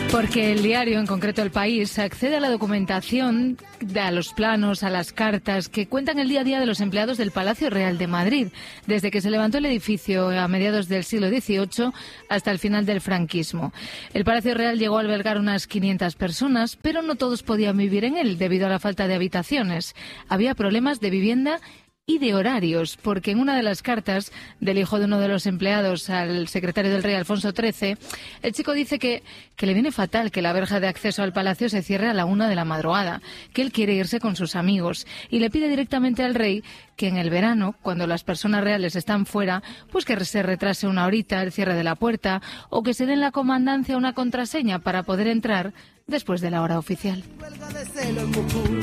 Porque el diario, en concreto El País, accede a la documentación, a los planos, a las cartas que cuentan el día a día de los empleados del Palacio Real de Madrid, desde que se levantó el edificio a mediados del siglo XVIII hasta el final del franquismo. El Palacio Real llegó a albergar unas 500 personas, pero no todos podían vivir en él debido a la falta de habitaciones. Había problemas de vivienda y de horarios, porque en una de las cartas del hijo de uno de los empleados al secretario del rey, Alfonso XIII, el chico dice que le viene fatal que la verja de acceso al palacio se cierre a la 1 de la madrugada, que él quiere irse con sus amigos y le pide directamente al rey que en el verano, cuando las personas reales están fuera, pues que se retrase una horita el cierre de la puerta o que se den la comandancia una contraseña para poder entrar después de la hora oficial.